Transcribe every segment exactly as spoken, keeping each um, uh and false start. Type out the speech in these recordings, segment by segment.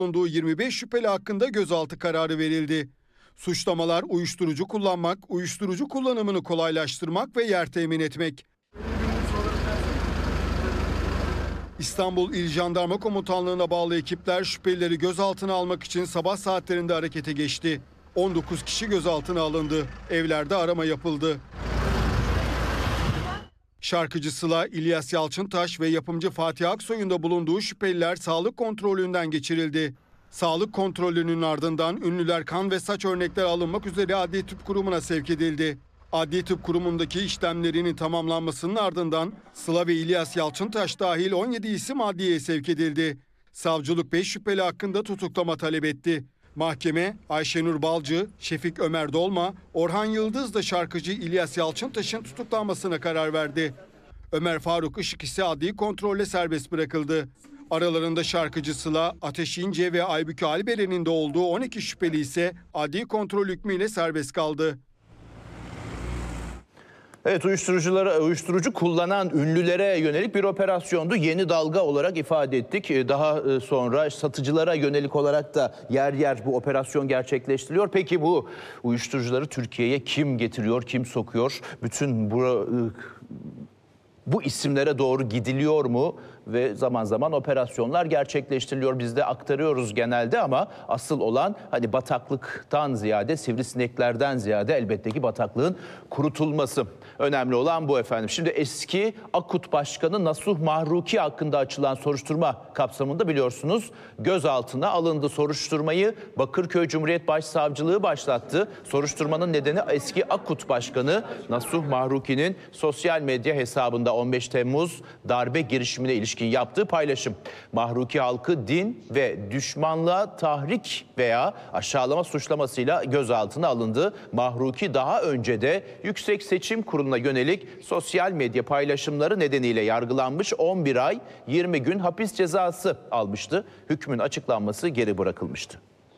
bulunduğu yirmi beş şüpheli hakkında gözaltı kararı verildi. Suçlamalar uyuşturucu kullanmak, uyuşturucu kullanımını kolaylaştırmak ve yer temin etmek. İstanbul İl Jandarma Komutanlığı'na bağlı ekipler şüphelileri gözaltına almak için sabah saatlerinde harekete geçti. on dokuz kişi gözaltına alındı. Evlerde arama yapıldı. Şarkıcı Sıla, İlyas Yalçıntaş ve yapımcı Fatih Aksoy'un da bulunduğu şüpheliler sağlık kontrolünden geçirildi. Sağlık kontrolünün ardından ünlüler kan ve saç örnekleri alınmak üzere Adli Tıp Kurumu'na sevk edildi. Adli Tıp Kurumu'ndaki işlemlerinin tamamlanmasının ardından Sıla ve İlyas Yalçıntaş dahil on yedi isim adliyeye sevk edildi. Savcılık beş şüpheli hakkında tutuklama talep etti. Mahkeme, Ayşenur Balcı, Şefik Ömer Dolma, Orhan Yıldız da şarkıcı İlyas Yalçıntaş'ın tutuklanmasına karar verdi. Ömer Faruk Işık ise adli kontrolle serbest bırakıldı. Aralarında şarkıcı Sıla, Ateş İnce ve Aybüke Alberen'in de olduğu on iki şüpheli ise adli kontrol hükmüyle serbest kaldı. Evet, uyuşturuculara, uyuşturucu kullanan ünlülere yönelik bir operasyondu. Yeni dalga olarak ifade ettik. Daha sonra satıcılara yönelik olarak da yer yer bu operasyon gerçekleştiriliyor. Peki bu uyuşturucuları Türkiye'ye kim getiriyor, kim sokuyor? Bütün bu, bu isimlere doğru gidiliyor mu? Ve zaman zaman operasyonlar gerçekleştiriliyor. Biz de aktarıyoruz genelde ama asıl olan hani bataklıktan ziyade, sivrisineklerden ziyade elbette ki bataklığın kurutulması. Önemli olan bu efendim. Şimdi eski AKUT Başkanı Nasuh Mahruki hakkında açılan soruşturma kapsamında biliyorsunuz gözaltına alındı. Soruşturmayı Bakırköy Cumhuriyet Başsavcılığı başlattı. Soruşturmanın nedeni eski AKUT Başkanı Nasuh Mahruki'nin sosyal medya hesabında on beş Temmuz darbe girişimine ilişkin yaptığı paylaşım. Mahruki halkı din ve düşmanlığa tahrik veya aşağılama suçlamasıyla gözaltına alındı. Mahruki daha önce de Yüksek Seçim Kurulu'na yönelik sosyal medya paylaşımları nedeniyle yargılanmış, on bir ay yirmi gün hapis cezası almıştı. Hükmün açıklanması geri bırakılmıştı.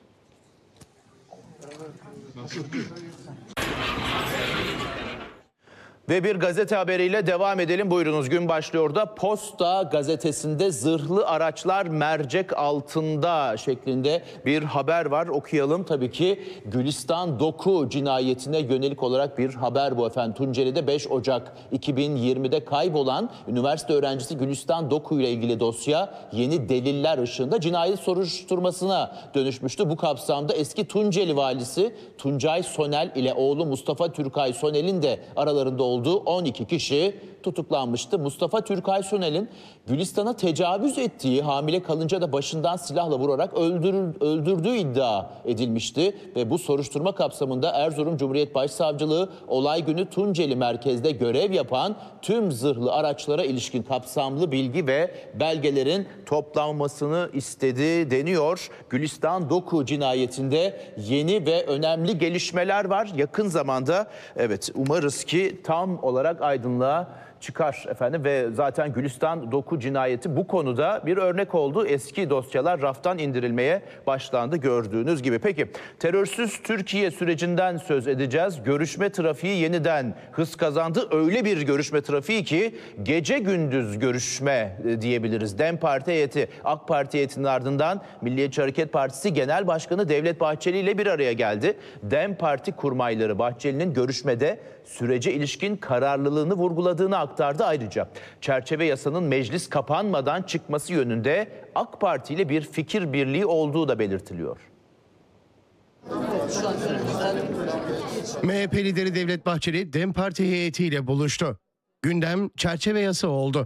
Ve bir gazete haberiyle devam edelim. Buyurunuz, gün başlıyor da Posta gazetesinde zırhlı araçlar mercek altında şeklinde bir haber var. Okuyalım tabii ki. Gülistan Doku cinayetine yönelik olarak bir haber bu efendim. Tunceli'de beş Ocak iki bin yirmide kaybolan üniversite öğrencisi Gülistan Doku ile ilgili dosya yeni deliller ışığında cinayet soruşturmasına dönüşmüştü. Bu kapsamda eski Tunceli valisi Tuncay Sonel ile oğlu Mustafa Türkay Sonel'in de aralarında olduğu on iki kişi tutuklanmıştı. Mustafa Türkay Sonel'in Gülistan'a tecavüz ettiği, hamile kalınca da başından silahla vurarak öldürür, öldürdüğü iddia edilmişti. Ve bu soruşturma kapsamında Erzurum Cumhuriyet Başsavcılığı olay günü Tunceli merkezde görev yapan tüm zırhlı araçlara ilişkin kapsamlı bilgi ve belgelerin toplanmasını istedi deniyor. Gülistan Doku cinayetinde yeni ve önemli gelişmeler var. Yakın zamanda evet umarız ki tam olarak aydınlığa çıkar efendim ve zaten Gülistan Doku cinayeti bu konuda bir örnek oldu. Eski dosyalar raftan indirilmeye başlandı gördüğünüz gibi. Peki terörsüz Türkiye sürecinden söz edeceğiz. Görüşme trafiği yeniden hız kazandı. Öyle bir görüşme trafiği ki gece gündüz görüşme diyebiliriz. DEM Parti heyeti, AK Parti heyetinin ardından Milliyetçi Hareket Partisi Genel Başkanı Devlet Bahçeli ile bir araya geldi. DEM Parti kurmayları Bahçeli'nin görüşmede sürece ilişkin kararlılığını vurguladığını aktardı. Ayrıca çerçeve yasanın meclis kapanmadan çıkması yönünde AK Parti ile bir fikir birliği olduğu da belirtiliyor. M H P lideri Devlet Bahçeli DEM Parti heyetiyle buluştu. Gündem çerçeve yasa oldu.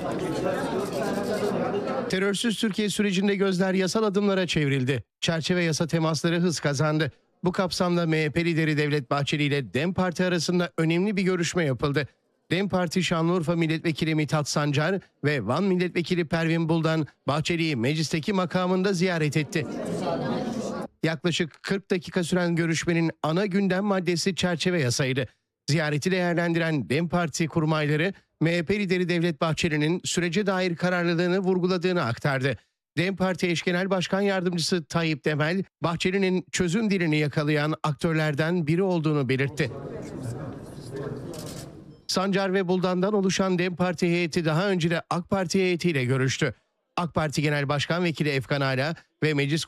Terörsüz Türkiye sürecinde gözler yasal adımlara çevrildi. Çerçeve yasa temasları hız kazandı. Bu kapsamda M H P lideri Devlet Bahçeli ile DEM Parti arasında önemli bir görüşme yapıldı. DEM Parti Şanlıurfa Milletvekili Mithat Sancar ve Van Milletvekili Pervin Buldan Bahçeli'yi meclisteki makamında ziyaret etti. Yaklaşık kırk dakika süren görüşmenin ana gündem maddesi çerçeve yasaydı. Ziyareti değerlendiren DEM Parti kurmayları M H P lideri Devlet Bahçeli'nin sürece dair kararlılığını vurguladığını aktardı. DEM Parti Eş Genel Başkan Yardımcısı Tayyip Demel, Bahçeli'nin çözüm dilini yakalayan aktörlerden biri olduğunu belirtti. Sancar ve Buldan'dan oluşan DEM Parti heyeti daha önce de AK Parti heyetiyle görüştü. AK Parti Genel Başkan Vekili Efkan Ala ve Meclis